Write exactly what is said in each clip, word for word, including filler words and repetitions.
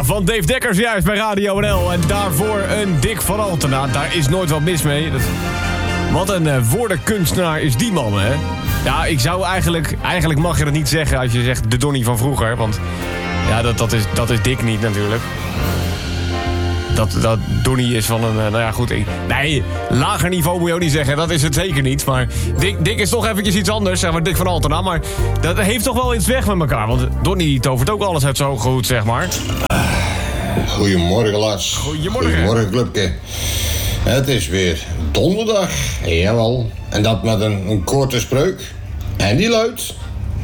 Ja, van Dave Dekkers juist bij Radio N L. En daarvoor een Dick van Altena. Daar is nooit wat mis mee. Dat... Wat een uh, woordenkunstenaar is die man, hè? Ja, ik zou eigenlijk... Eigenlijk mag je dat niet zeggen als je zegt de Donnie van vroeger. Want ja, dat, dat, is, dat is Dick niet natuurlijk. Dat, dat Donnie is van een... Uh, nou ja, goed. Ik, nee, lager niveau moet je ook niet zeggen. Dat is het zeker niet. Maar Dick, Dick is toch eventjes iets anders. Zeg maar Dick van Altena. Maar dat heeft toch wel iets weg met elkaar. Want Donnie tovert ook alles uit zijn hoge hoed, zeg maar. Goedemorgen, Lars. Goedemorgen. Goedemorgen, clubke. Het is weer donderdag. Jawel. En dat met een, een korte spreuk. En die luidt...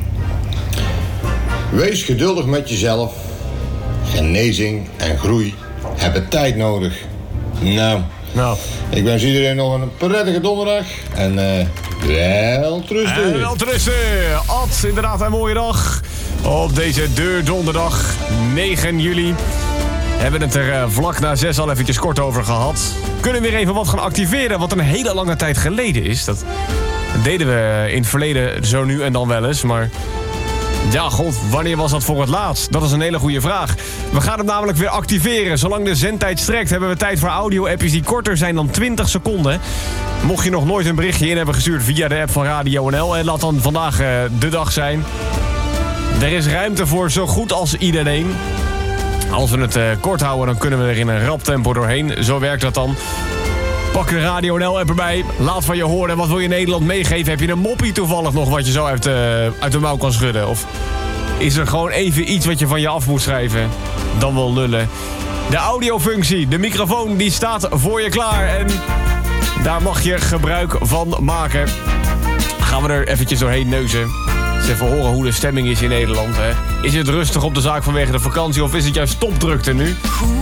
Wees geduldig met jezelf. Genezing en groei hebben tijd nodig. Nou, nou. Ik wens iedereen nog een prettige donderdag. En uh, wel trusten. En wel trusten. Ad, inderdaad een mooie dag. Op deze deurdonderdag, negen juli. Hebben het er uh, vlak na zes al eventjes kort over gehad. Kunnen we weer even wat gaan activeren, wat een hele lange tijd geleden is. Dat deden we in het verleden zo nu en dan wel eens, maar... Ja, god, wanneer was dat voor het laatst? Dat is een hele goede vraag. We gaan het namelijk weer activeren. Zolang de zendtijd strekt, hebben we tijd voor audio-appjes die korter zijn dan twintig seconden. Mocht je nog nooit een berichtje in hebben gestuurd via de app van Radio N L... en laat dan vandaag uh, de dag zijn. Er is ruimte voor zo goed als iedereen. Als we het uh, kort houden, dan kunnen we er in een rap tempo doorheen. Zo werkt dat dan. Pak de Radio N L app erbij. Laat van je horen. Wat wil je Nederland meegeven? Heb je een moppie toevallig nog wat je zo uit, uh, uit de mouw kan schudden? Of is er gewoon even iets wat je van je af moet schrijven? Dan wel lullen. De audiofunctie, de microfoon, die staat voor je klaar. En daar mag je gebruik van maken. Gaan we er eventjes doorheen neuzen. Eens even horen hoe de stemming is in Nederland. Hè? Is het rustig op de zaak vanwege de vakantie of is het juist topdrukte nu?